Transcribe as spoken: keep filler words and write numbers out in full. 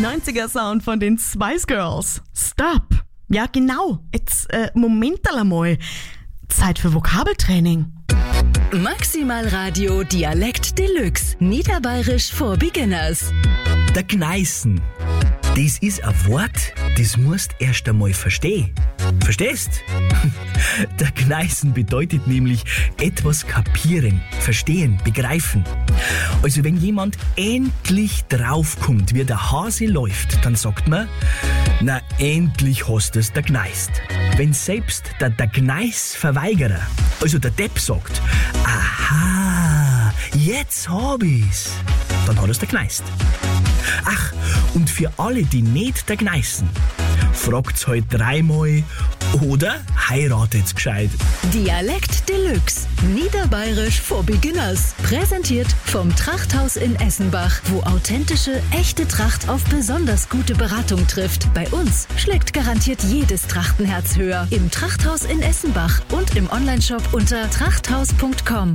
neunziger Sound von den Spice Girls. Stop. Ja, genau. Jetzt, äh, Moment einmal. Zeit für Vokabeltraining. Maximal Radio Dialekt Deluxe. Niederbayerisch for Beginners. Der Gneißen. Das ist ein Wort, das musst erst einmal verstehen. Verstehst? Der Gneißen bedeutet nämlich etwas kapieren, verstehen, begreifen. Also wenn jemand endlich draufkommt, wie der Hase läuft, dann sagt man, na endlich hast du's der Gneist. Wenn selbst der, der Gneisverweigerer, also der Depp sagt, aha, jetzt hab ich's, dann hat er's der Gneist. Ach, und für alle, die nicht der Gneißen, fragt's halt dreimal oder heiratet's gescheit. Dialekt Deluxe. Niederbayerisch for Beginners. Präsentiert vom Trachthaus in Essenbach, wo authentische, echte Tracht auf besonders gute Beratung trifft. Bei uns schlägt garantiert jedes Trachtenherz höher. Im Trachthaus in Essenbach und im Onlineshop unter trachthaus punkt com.